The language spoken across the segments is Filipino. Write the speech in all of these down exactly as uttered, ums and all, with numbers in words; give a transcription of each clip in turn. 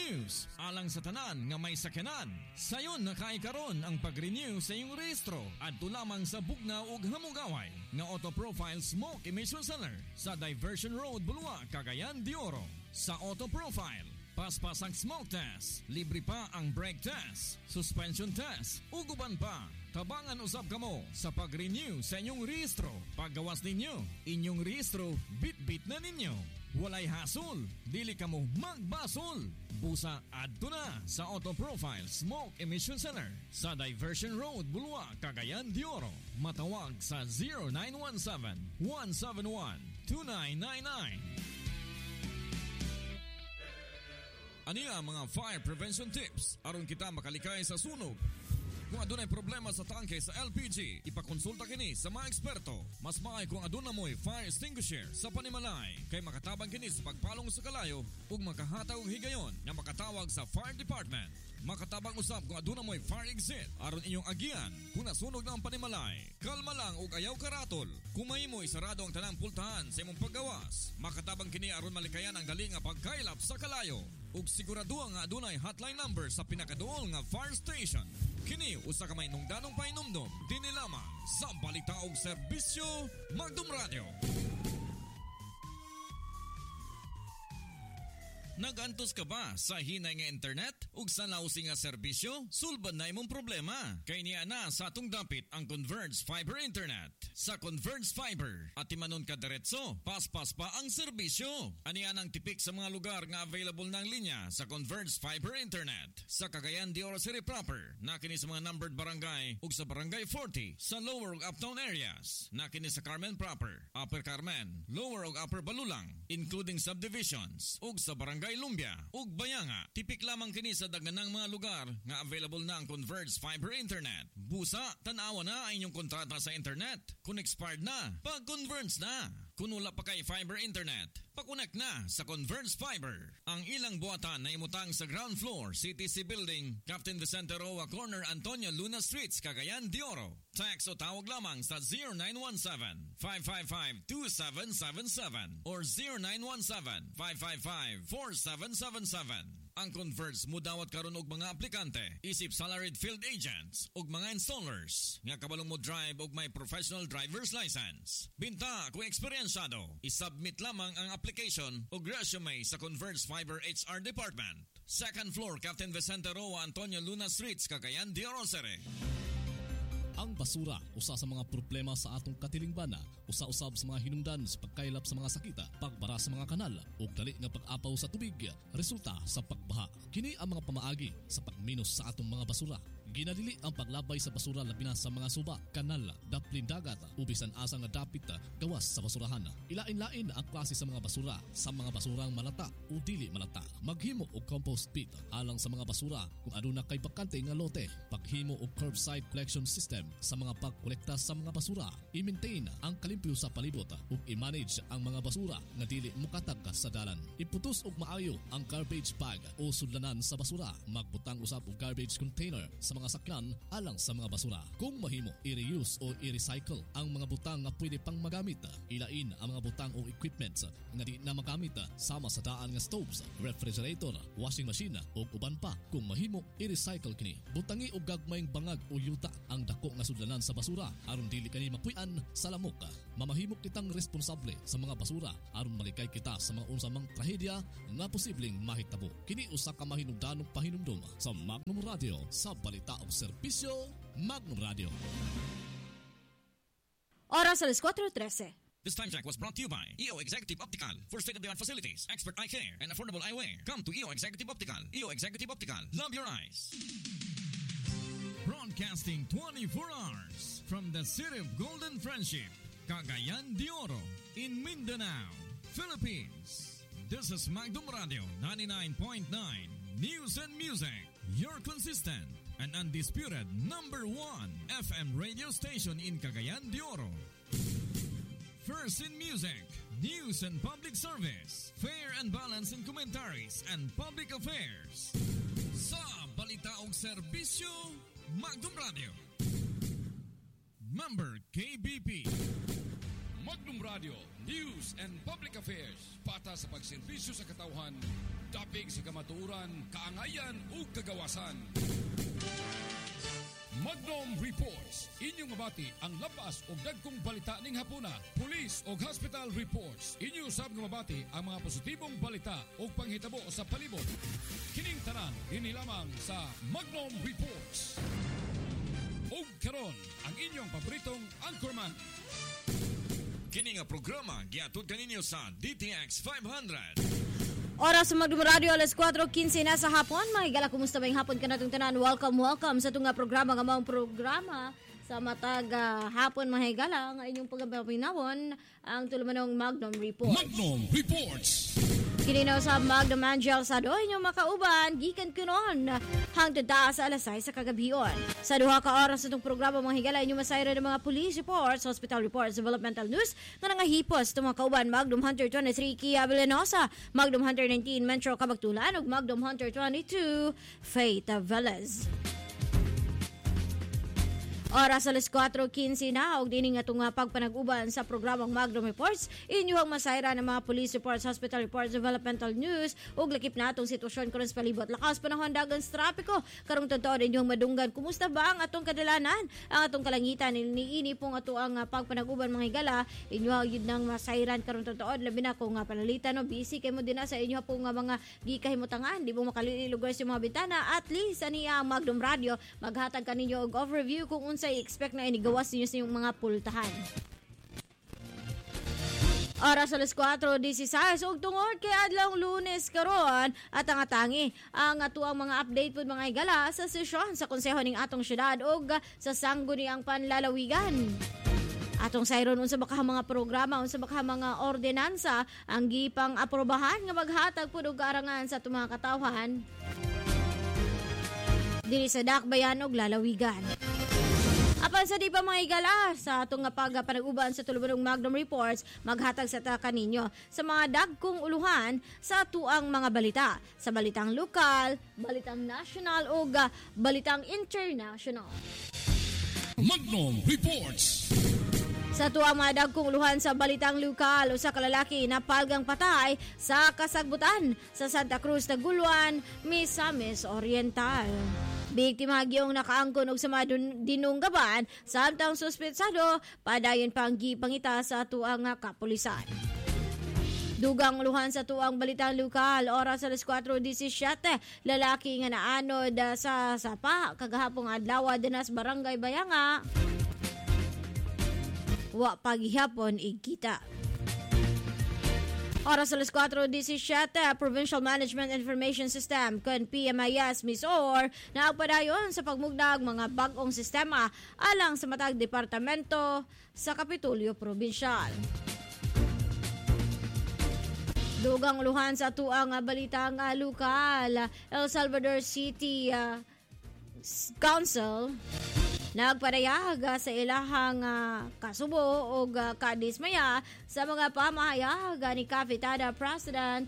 news alang sa tanan nga may sakyanan. Sayon nakaikaron ang pag-renew sa iyong rehistro adto lamang sa bugnaw ug hamugaway nga Auto Profile Smoke Emission Center sa Diversion Road, Bulua, Cagayan de Oro. Sa Auto Profile, paspas ang smoke test, libre pa ang brake test, suspension test, uguban pa. Tabangan usab kamo sa pag-renew sa inyong rehistro. Paggawas ninyo, inyong rehistro bit-bit na ninyo. Walay hasol, dili kamo magbasol. Busa adto na sa Auto Profile Smoke Emission Center sa Diversion Road, Bulua, Cagayan de Oro. Matawag sa zero nine one seven, one seven one, two nine nine nine. Ani ang mga fire prevention tips aron kita makalikay sa sunog. Kung adunay problema sa tangke sa L P G, ipakonsulta kini sa mga eksperto. Mas maay kung aduna mo'y fire extinguisher sa panimalay kay makatabang kini sa pagpalong sa kalayo ug makahataw og higayon nga makatawag sa fire department. Makatabang usab kung aduna mo'y fire exit aron inyong agian kung nasunog na ang panimalay. Kalma lang ug ayaw karatol. Kung mahimo isarado ang tanang pultahan sa imong paggawas, makatabang kini aron malikayan ang dali nga pagkaylap sa kalayo. Ug siguraduha nga adunay hotline number sa pinakaduol nga fire station. Kini usa ka may nungdanong painumdum dinhi lamang sa balita og serbisyo Magdum Radio. Nagantos ka ba sa hinay nga internet ug sa lausi nga serbisyo? Sulbad na imong problema. Kay niya na sa atong dapit ang Converge Fiber Internet. Sa Converge Fiber, at imanon ka diretso, paspas pa ang serbisyo. Aniyan ang tipik sa mga lugar nga available ng linya sa Converge Fiber Internet. Sa Cagayan de Oro City proper, nakini sa mga numbered barangay ug sa Barangay forty sa lower ug uptown areas. Nakini sa Carmen proper, Upper Carmen, lower ug upper Balulang, including subdivisions ug sa Barangay Lumbia ug Bayanga. Tipik lamang kini sa daganang mga lugar nga available na ang Converge Fiber Internet. Busa, tanawa na ang inyong kontrata sa internet. Kung expired na, pag-converge na. Kung wala pa kay fiber internet, pakunek na sa Converge Fiber. Ang ilang buhatan na imutang sa ground floor, C T C Building, Captain Vicente Roa Corner, Antonio Luna Streets, Cagayan de Oro. Text o tawag lamang sa zero nine one seven, five five five, two seven seven seven or zero nine one seven, five five five, four seven seven seven. Ang Converge mudawat karon og mga aplikante, isip salaried field agents ug mga installers nga kabalong mo drive og may professional driver's license. Binta kung eksperyensyado, isubmit lamang ang application ug resume sa Converge Fiber H R Department. Second floor, Captain Vicente Roa, Antonio Luna Streets, Cagayan de Oro City. Ang basura, usa sa mga problema sa atong katilingban, usa-usab sa mga hinungdan sa pagkaylap sa mga sakita, pagbara sa mga kanal, ug dali nga pag-apaw sa tubig, resulta sa pagbaha. Kini ang mga pamaagi sa pagminos sa atong mga basura. Ginadili ang paglabay sa basura labi na sa mga suba, kanal, daplin dagat, ubisan asa nga dapit gawas sa basurahan. Ilain-lain ang klase sa mga basura, sa mga basurang malata o dili malata. Maghimo og compost pit alang sa mga basura kung aduna kay bakante nga lote. Paghimo og curbside collection system sa mga pagkolekta sa mga basura. I-maintain ang kalimpyo sa palibot ug i-manage ang mga basura nga dili mukatag sa dalan. Iputos og maayo ang garbage bag o sudlanan sa basura. Magbutang usab og garbage container sa mga sakyan alang sa mga basura. Kung mahimo, i-reuse o i-recycle ang mga butang nga pwede pang magamit. Ilain ang mga butang o equipment nga di na magamit sama sa daan nga stoves, refrigerator, washing machine o uban pa. Kung mahimo, i-recycle kini. Butangi og gagmayng bangag o yuta ang dako nga sudlanan sa basura aron dili kani mapuy-an sa lamok. Mamahimok kitang responsable sa mga basura aron malikay kita sa mga unsamang trahedya nga posibleng mahitabo. Kini usa ka mahinungdanong pahinumdom sa Magnum Radio sa balita o serbisyo Magnum Radio. Oras alas cuatro trece. This time check was brought to you by E O Executive Optical. For state-of-the-art facilities, expert eye care, and affordable eyewear, come to E O Executive Optical. E O Executive Optical. Love your eyes. Broadcasting twenty-four hours from the city of Golden Friendship, Cagayan de Oro, in Mindanao, Philippines. This is Magdum Radio ninety-nine point nine News and Music, your consistent and undisputed number one F M radio station in Cagayan de Oro. First in music, news and public service, fair and balanced in commentaries and public affairs. Sa balita og serbisyo, Magdum Radio. Member K B P. Magnum Radio, News and Public Affairs, pata sa pagserbisyo sa katauhan Dapig sa kamatuoran, kaangayan ug kagawasan. Magnum Reports. Inyong mabati ang lapas o dagkong balita ning hapuna. Police o hospital reports. Inyo sab nga mabati ang mga positibong balita o panghitabo sa palibot. Kining tanan dinhi lamang sa Magnum Reports. O karon ang inyong paboritong anchorman. Kini nga programa giatod kaninyo sa D T X five hundred. Oras sa Magnum Radio, alas four fifteen na sa hapon. Mga igala, kumusta ba yung hapon ka natong tanan? Welcome, welcome sa itong programa, nga maong programa sa matag uh, hapon, mga igala. Nga inyong pagpapinawon ang tulumanong Magnum Reports. Magnum Reports! Kininaw sa Magnum Angel sa doon inyong makauban, gikan kunon hangtod ta sa alas sais sa kagabion. Sa duha ka oras sa itong programa, mga higala, inyong masayra ng mga police reports, hospital reports, developmental news, na nangahipos itong mga kauban, Magnum Hunter twenty-three, Kia Vilenosa, Magnum Hunter nineteen, Metro Kabagtulan, ug Magnum Hunter twenty-two, Faith Velez. Oras alas four fifteen na, og dining nga itong pagpanag-uban sa programang Magnum Reports, inyong masayra ng mga police reports, hospital reports, developmental news, ug lakip na itong sitwasyon karon sa palibot. Lakas panahon dagan sa trapiko, karong totoo inyong madunggan. Kumusta ba ang atong kadalanan? Ang atong kalangitan, niini pong ato ang pagpanag-uban mga higala, inyong yun nang masayran karong totoo, labi na kung panalitan, no, busy kayo mo din na sa inyo po nga mga gikahimutangan, di mo makalililugar sa mga bitana, at least aniya ang Magnum Radio, maghatag kaninyo og overview kung sa expect na inigawas niyo sa yung mga pultahan. Oras alas four sixteen ug tungod kay adlawng Lunes karon at ang atangi ang atuang mga update pud mga higala sa sesyon sa konseho ning atong syudad ug sa sangguniang panlalawigan. Atong sayron unsa baka mga programa, unsa baka mga ordinansa ang gipang aprobahan nga maghatag pud og kaarangan sa atong mga katawhan diri sa Dakbayan ug lalawigan. Apan sa di pa mga higala, sa atong nga pagpanag-uban sa tulumanong Magnum Reports, maghatag sa ta kaninyo sa mga dagkong uluhan sa tuang mga balita, sa balitang lokal, balitang national o balitang international. Magnum Reports. Sa tuang mga dagkong uluhan sa balitang lokal, usa ka lalaki na palgang patay sa kasagbutan sa Santa Cruz, Taguluan, Misamis Oriental. Biktima gyong nakaangkon og sa mga dinunggaban samtang suspetsado padayon pang gipangita sa tuang kapulisan. Dugang uluhan sa tuang balitang lokal, oras alas four seventeen, lalaki nga naanod sa sapa kagahapong adlaw dinas Barangay Bayanga. Wa paghihapon igkita. Oras alas four seventeen, Provincial Management Information System kun P M I S MISOR naagpadayon sa pagmugdag mga bag-ong sistema alang sa matag departamento sa Kapitolyo Provincial. Dugang uluhan sa tuang balitang lokal, El Salvador City uh, Council nagpadayag sa ilahang uh, kasubo o uh, kadismaya sa mga pamahayag ni Kapitada President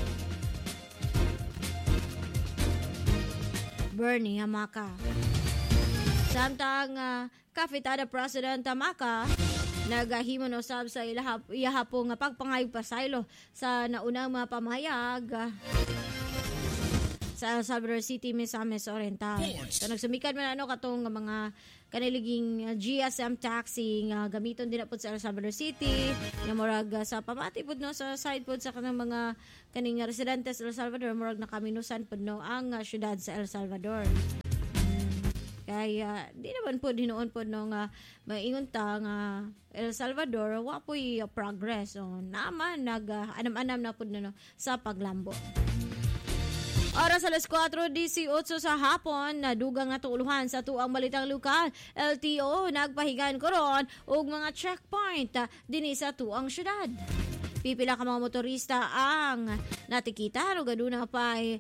Bernie Hamaka. Samtang uh, Kapitada President Hamaka nagahimon usab sa ilahap, iyahapong uh, pagpangayog pasaylo sa naunang mga pamahayag uh, sa El Salvador City, Misamis Oriental. So nagsumikad man ano katong mga kaniliging uh, G S M taxi nga uh, gamiton din na po sa El Salvador City nga murag uh, sa pamati po no sa side po sa kanang mga kaning uh, residentes sa El Salvador murag nakaminusan po no ang uh, syudad sa El Salvador. Hmm. Kaya di naman po dinoon po no nga maingon ta nga El Salvador wa po'y uh, progress so naman nag uh, anam-anam na po no sa paglambo. Oras alas four eighteen sa hapon, nadugang nga tuuluhan sa tuang balitang lokal. L T O nagpahigan koron og mga checkpoint dinhi sa tuang syudad. Pipila ka mga motorista ang natikita ug aduna pay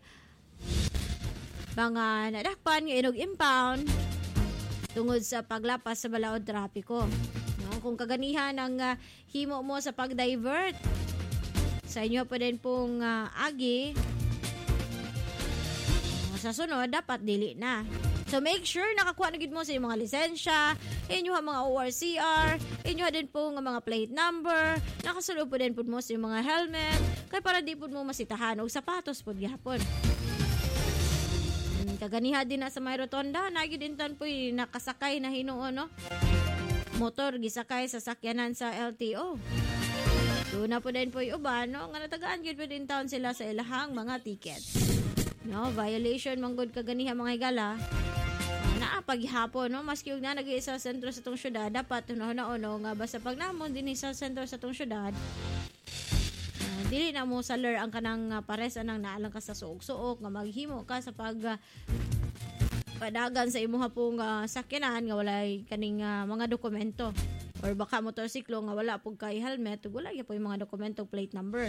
mga nadakpan nga inog impound tungod sa paglapas sa balaod trapiko. No, kung kaganihan ang uh, himo mo sa pag-divert sa inyo pa din pong uh, agi sa sunod, dapat dili na. So make sure nakakuha na gid mo sa inyong mga lisensya, inyong mga O R C R, inyong din po ng mga plate number, nakasulod po din po mo sa inyong mga helmet, kay para di pud mo masitahan og sapatos pud gihapon. Hmm, kaganiha din na sa may rotonda nagyud intan poy nakasakay na Hinuon no. Motor gisakay sa sakyanan sa L T O. Doon na po din po yung uban, no? Nga natagaan yun po din taon sila sa ilahang mga tickets. No, violation, manggod kaganiha mga higala. Uh, naapaghapon, no? Maski yung na nag-i sa sentro sa itong syudad, dapat tunaw-na-ono nga basta pag namon din sa sentro sa itong syudad, uh, dili na mo saler ang kanang uh, pares anang naalang ka sa suok-suok, nga maghimo ka sa pag uh, padagan sa imuha pong uh, sakyanan nga walay kaning uh, mga dokumento. Or baka motorsiklo nga wala pug kay helmet, wala gyud po yung mga dokumento, plate number.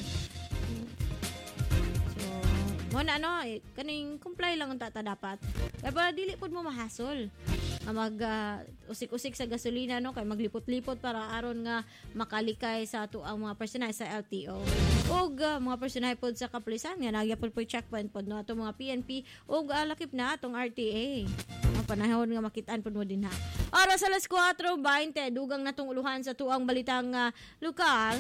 So, mo na ano, eh, kaning comply lang ang tata dapat. Kaya para dili pud mo mahasol. Nga mag uh, usik-usik sa gasolina no, kay maglipot-lipot para aron nga makalikay sa ato ang mga personal sa L T O. Ug uh, mga personal pod sa kapulisan nga nagya pod po checkpoint pod no ato mga P N P ug uh, lakip na atong R T A. Panahon nga makitaan po mo din ha. Oras alas kwatro twenty, dugang natong uluhan sa tuang balitang uh, lokal.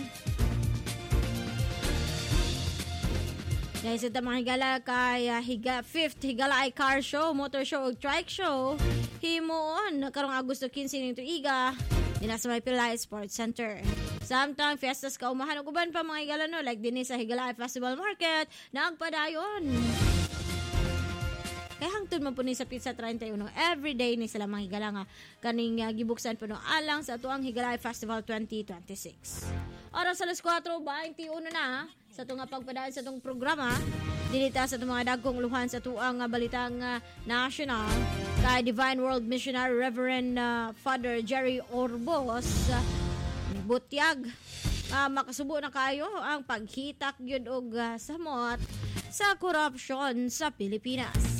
Ngayon sa tamang higala kay uh, higa, fifth Higala ay car show, motor show ug trike show. Himuon, karong Agosto fifteen ng tuiga, dina sa may Pilay Sports Center. Samtang fiestas kaumahan ug uban pa mga higala no, like din sa Higala Festival Market, nagpadayon. Kaya hangtod man po ni sa Pizza thirty-one, everyday ni sila mga higala nga kaning uh, gibuksan po no alang sa atuang Higala Festival twenty twenty-six. Oras alas kwatro twenty-one na sa itong pagpadaan sa itong programa. Dinita sa itong mga dagkong luhan sa tuang uh, balitang uh, national kay Divine World Missionary Reverend uh, Father Jerry Orbos uh, butyag uh, makasubo na kayo ang paghitak yun og uh, samot sa korupsyon sa Pilipinas.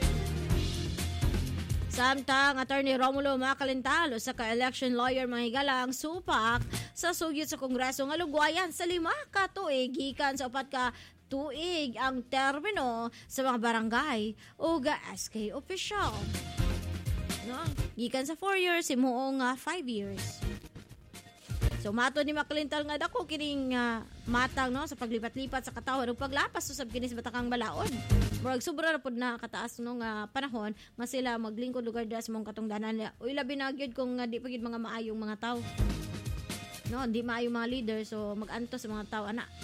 Samtang Attorney Romulo Macalintalo sa ka-election lawyer mga higala ang supak sa sugyot sa Kongreso nga lugwayan sa lima ka tuig gikan sa upat ka tuig ang termino sa mga barangay o S K official. No? Gikan sa four years, himuong uh, five years. So mato ni Maclintal nga dako kining uh, matang no sa paglipat-lipat sa katawhan ug paglapas usab kini sa batakang balaod. Murag sobra ra pud na kataas no nga panahon nga sila maglingkod lugar sa mong katungdanan. Uy labi na gyud kung uh, di pa gyud mga maayong mga tawo. No, di maayong mga leader so mag-anto sa mga tawo ana.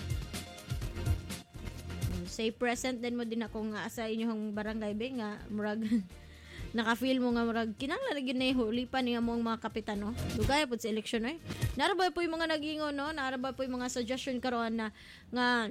Say present din mo din ako nga sa inyong barangay be nga murag naka-feel mo nga murag kinahanglan gyud na huli pa ni among mga kapitan no. Dugay pud sa election eh. Narabay po yung mga nagingon no, narabay po yung mga suggestion karon na nga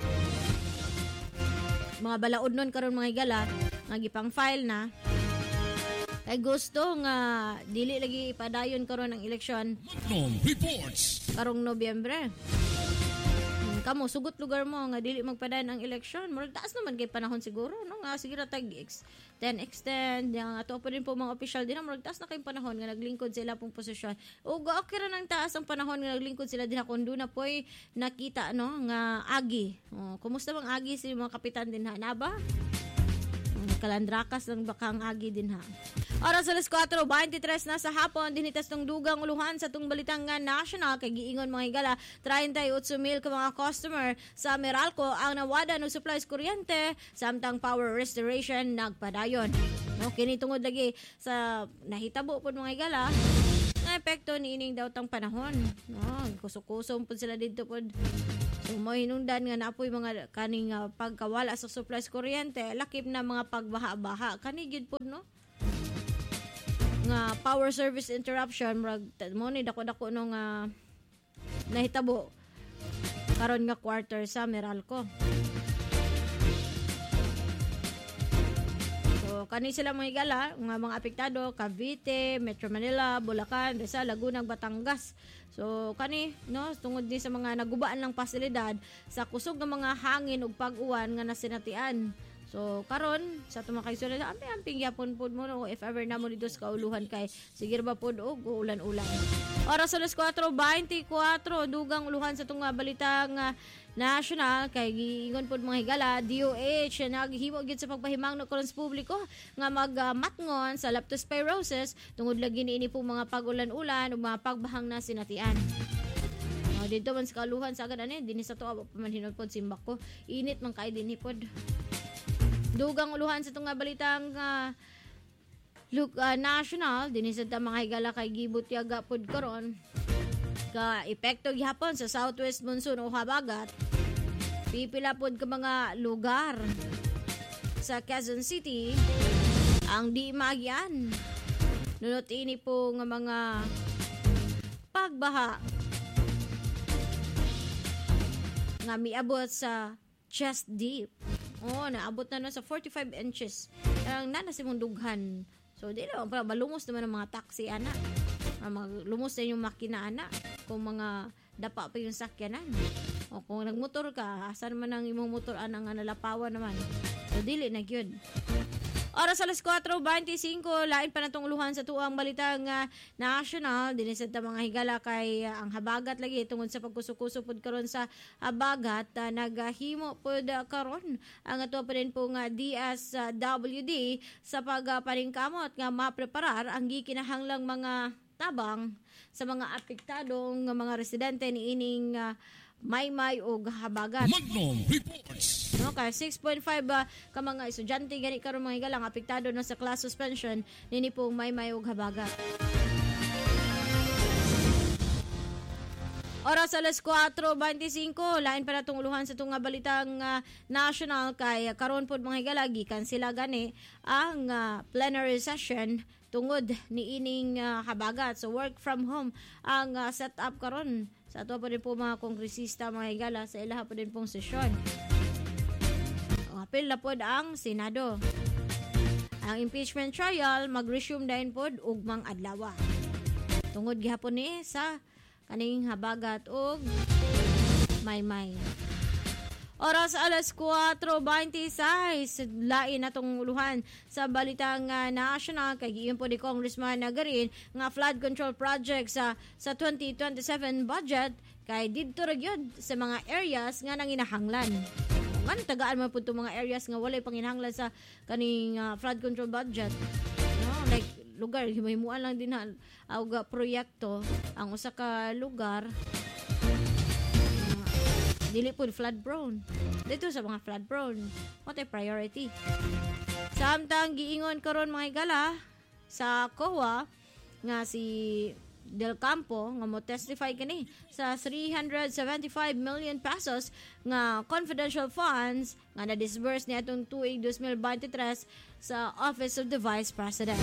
mga balaod nun karon mga higala nga gipang file na. Kay gusto nga dili lagi ipadayon karon ang eleksyon. Magnum Reports. Karong Nobyembre. Kamo sugot lugar mo nga dili magpadayon ang eleksyon. Murag taas naman kay panahon siguro no nga sige ra tag extend extend yang ato pa din po mga official din murag taas na kay panahon nga naglingkod sila pong posisyon. Ug okay ra nang taas ang panahon nga naglingkod sila diha kun do na poy nakita no nga agi. Oh, kumusta bang agi si mga kapitan din ha na ba? Kalandrakas ng bakang agi din ha. Oras alas kwatro twenty-three na sa hapon, dinitas tong dugang uluhan sa tong balitang nga national kay giingon mga higala thirty-eight mil ka mga customer sa Meralco ang nawada ng supplies kuryente samtang power restoration nagpadayon. No, kini tungod lagi sa nahitabo pod mga higala na epekto niining daw tang panahon. No, kusok-kusom pod sila didto pod. So, mo hinungdan nga napoy mga kaning uh, pagkawala sa supplies kuryente, lakip na mga pagbaha-baha. Kani gyud pod no? Nga power service interruption murag mo ni dako-dako no nga nahitabo karon nga quarter sa Meralco. So kani sila mga higala nga mga apektado Cavite, Metro Manila, Bulacan, Rizal, Laguna, Batangas. So kani no tungod ni sa mga nagubaan ng pasilidad sa kusog ng mga hangin ug pag-uwan nga nasinatian. So karon sa tumakay sunod ampi amping yapon pud mo no if ever namo dito sa kauluhan kay sige ba pud og ulan-ulan. Oras alas kwatro twenty-four dugang uluhan sa tunga balitang uh, national kay giingon pud mga higala D O H naghimo gyud sa pagpahimang no karon sa publiko nga magmatngon uh, sa leptospirosis tungod lagi niini po mga pag-ulan-ulan ug mga pagbahang na sinatian. dito man sa kaluhan sa agad ani dinhi sa tuwa pa man hinod pod simbak ko. Init man kay dinhi pod. Dugang uluhan sa tunga balitang uh, look uh, national dinhi sa mga higala kay gibot yaga pod karon. Ka epekto gihapon sa southwest monsoon o habagat. Pipila pod ka mga lugar sa Quezon City ang di maagyan. Nunot ini po nga mga pagbaha nga miabot sa chest deep. Oh, naabot na no sa forty-five inches. Ang nana si mong dughan. So, di na, para malumos naman ang mga taxi, ana. Lumos na yung makina, ana. Kung mga dapa pa yung sakyanan. O kung nagmotor ka, asan man ang imong motor, ana nga nalapawan naman. So, dili na yun. Oras alas kwatro twenty-five, lain pa natong uluhan sa tuang balitang uh, national, dinisad ta mga higala kay uh, ang habagat lagi tungod sa pagkusukuso pod karon sa habagat, uh, naghimo pod uh, karon ang ato pa din po nga D S W D sa pagpaningkamot nga mapreparar ang gikinahanglang mga tabang sa mga apektadong nga mga residente niining uh, Maymay o habagat. Magnum Reports. No, kay six point five uh, ka mga estudyante gani karon mga higalang apektado na sa class suspension nini pong Maymay o habagat. Oras alas kwatro twenty-five, lain pa natong uluhan sa tunga balitang uh, national kay uh, karon pod mga higala gikan sila gani ang uh, plenary session tungod ni ining uh, habagat. So work from home ang uh, set up karon sa ato pa din po mga kongresista mga higala sa ilaha pa din pong sesyon. O apil na pod ang Senado. Ang impeachment trial mag-resume dahin pod ugmang adlaw. Tungod gihapon ni sa kaning habagat og Maymay. Oras alas kwatro twenty-six, lain natong uluhan sa balitang uh, national kay giyon po ni Congressman Nagarin nga flood control project sa sa twenty twenty-seven budget kay didto ra gyud sa mga areas nga nanginahanglan. Man tagaan man pud mga areas nga walay panginahanglan sa kaning uh, flood control budget. No, like lugar himuhimuan lang din na og uh, proyekto ang usa ka lugar dili po flood prone. Dito sa mga flood prone, what a priority. Samtang giingon karon mga higala sa C O A nga si Del Campo nga mo testify kani sa three hundred seventy-five million pesos nga confidential funds nga na-disburse ni atong tuig twenty twenty-three sa Office of the Vice President.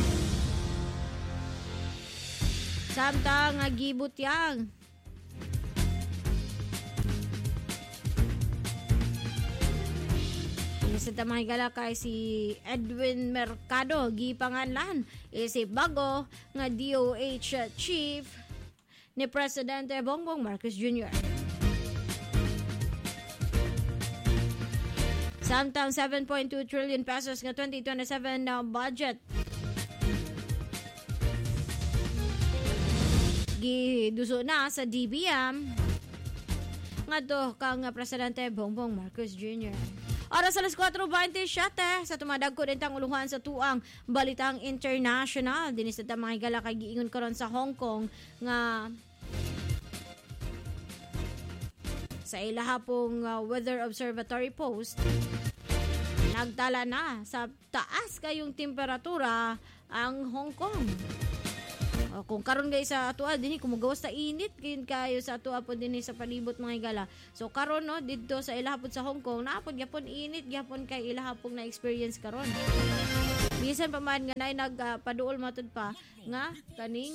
Samtang nga gibutyang sa tamang higala kay si Edwin Mercado gipanganlan isip bago nga D O H chief ni Presidente Bongbong Marcos Junior Samtang seven point two trillion pesos nga twenty twenty-seven na budget giduso na sa D B M nga to kang Presidente Bongbong Marcos Junior Oras alas kwatro twenty-seven sa tumadag ko din tang uluhan sa tuang balitang international. Dinis na mga higala kay giingon karon sa Hong Kong nga sa ilaha pong uh, Weather Observatory Post nagtala na sa taas kayong temperatura ang Hong Kong. O, kung karon guys sa atua dinhi kumugawas ta init kin kayo sa atua pod dinhi sa palibot mga higala. So karon no didto sa ilahapon sa Hong Kong naapod gyapon init gyapon kay ilahapon na experience karon. Bisan pa man nga nay nagpaduol uh, matud pa nga kaning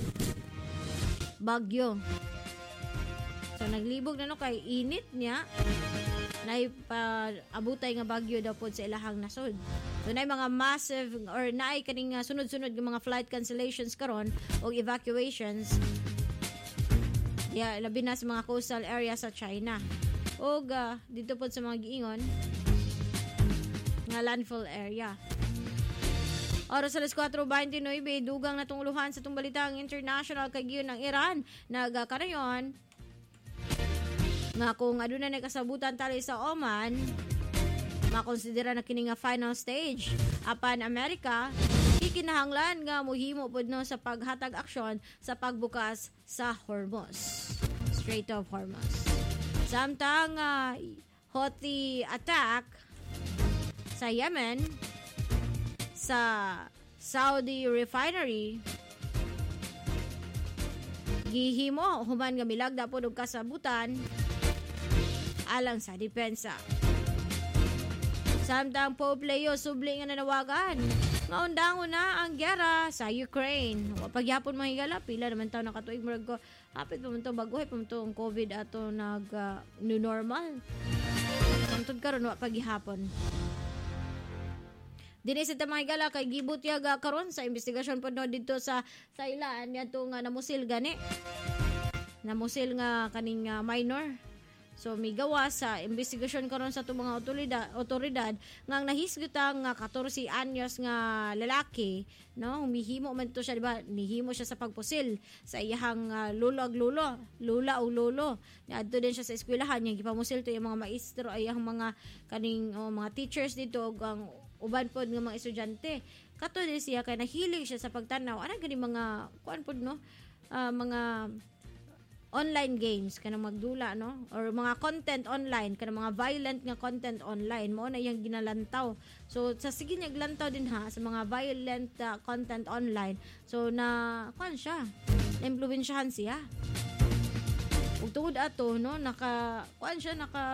bagyo. So naglibog na no kay init niya. Nay pa abutay nga bagyo daw pod sa ilahang nasod. So nay mga massive or nay kaning uh, sunod-sunod nga mga flight cancellations karon o evacuations. Yeah, labi na sa mga coastal area sa China. O uh, dito pod sa mga giingon nga landfall area. Oras alas kwatro twenty-nine, dugang na tunguluhan sa tumbalitang international kay giyon ng Iran nagkarayon nga kung aduna na kasabutan tali sa Oman makonsidera na kini nga final stage apan Amerika kikinahanglan nga mohimo pud no sa paghatag aksyon sa pagbukas sa Hormuz. So Strait of Hormuz. Samtang uh, Houthi attack sa Yemen, sa Saudi refinery, gihimo human nga milagda po og kasabutan alang sa depensa. Samtang Pope Leo subli nga nanawagan nga undangon na ang gyera sa Ukraine. Pagyapon mga higala, pila naman taon nakatuig murag ko, hapit pa man to baguhay pa man to ang COVID ato nag uh, new normal. Antod karon wa paghihapon. Dinhi sa mga higala kay gibutyag uh, karon sa investigasyon pod no didto sa sa ilaan niadto nga namusil gani. Namusil nga kaning uh, minor. So migawa sa investigasyon karon sa itong mga otoridad, otoridad nga nahisgutang nga fourteen anyos nga lalaki, no, humihimo man to siya, di ba? Mihimo siya sa pagpusil sa iyang uh, lulo ag lulo, lula o lolo. Adto din siya sa eskwelahan, yang gipamusil to yung mga maestro, ay ang mga kaning oh, mga teachers dito ug ang uban pod nga mga estudyante. Kato din siya kay nahilig siya sa pagtanaw ana gani mga kuan pod no, uh, mga online games kanang magdula no, or mga content online kanang mga violent nga content online mo na yang ginalantaw. So sa sige niya glantaw din ha sa mga violent uh, content online. So na kuan siya, impluwensyahan siya. Ug tungod ato no, naka kuan siya, naka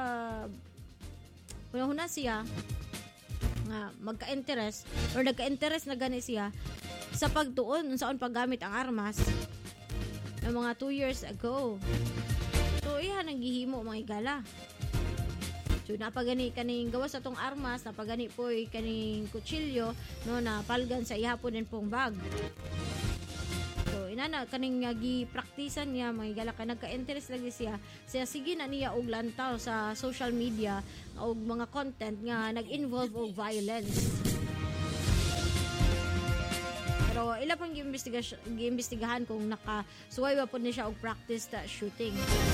una siya nga magka-interest or nagka-interest na gani siya sa pagtuon unsaon paggamit ang armas ng mga two years ago. So iya nang gihimo mga igala. So napagani kaning gawas atong armas, napagani poy kaning kutsilyo no, na palgan sa ihapon din pong bag. So inana kaning uh, gi-praktisan niya mga igala kay nagka-interest lagi siya. Siya sige na niya og lantaw sa social media og mga content nga nag-involve og violence. Pero ila pang gi-imbestigahan kung nakasuway ba po niya siya og practice ta shooting.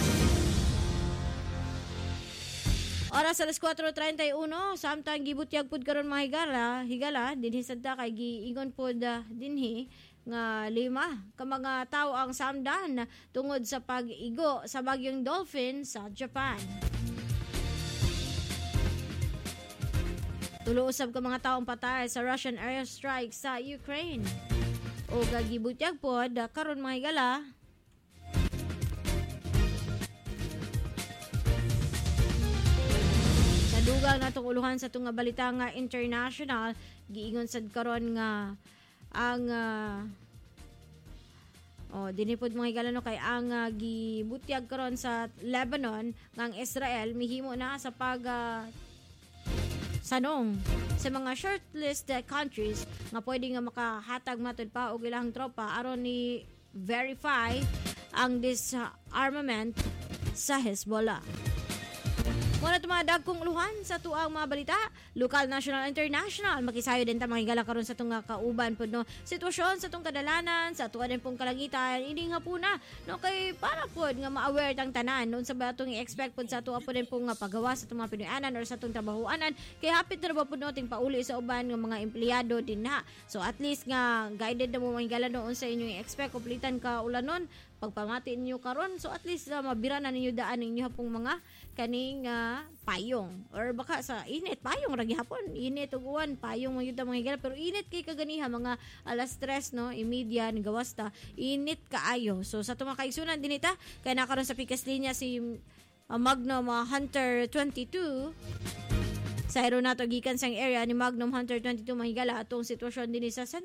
Oras alas four thirty-one, samtang gibutyag pud karon mga higala, higala dinhi sadta kay giingon pud uh, dinhi nga lima ka mga tawo ang samdan tungod sa pag-igo sa bagyong Dolphin sa Japan. Tulo usab ka mga taong patay sa Russian airstrike sa Ukraine. O gagibutyag pod karon mga higala. Sa dugang natong uluhan sa tunga balita nga international, giingon sad karon nga ang uh, oh dinhi pod mga higala no, kay ang uh, gibutyag karon sa Lebanon nga ang Israel mihimo na sa pag uh, sanong sa mga shortlist countries nga pwede nga makahatag matud pa og ilang tropa aron ni verify ang disarmament sa Hezbollah. Muna ito mga dagkong uluhan sa tuang mga balita, lokal, national, international. Makisayo din ta mga higala karon sa itong kauban po no, sitwasyon sa itong kadalanan, sa tuwa din pong kalangitan, hindi nga po na, no, kay para po nga ma-aware tang tanan, noon sa ba itong i-expect po sa tuwa po din pong pagawa sa itong mga Pinoyanan or sa itong trabahoanan, kay hapit na ba po no, ting pauli sa uban ng mga empleyado din na. So at least nga, guided na mo mga higala noon sa inyong i-expect, kuplitan ka ulanon, pagpamati ninyo karon, so at least uh, mabira na ninyo daan ninyo pong mga kaning uh, payong or baka sa init payong ragi hapon init ug uwan payong mga yuta mga higala, pero init kay kaganiha mga alas tres no imedya ni gawas ta init kaayo. So sa tuma kaigsunan dinita kay nakaron sa pikas linya si uh, Magnum uh, Hunter twenty-two sa aeronato gikan sang area ni Magnum Hunter twenty-two mga higala atong sitwasyon dinhi sa San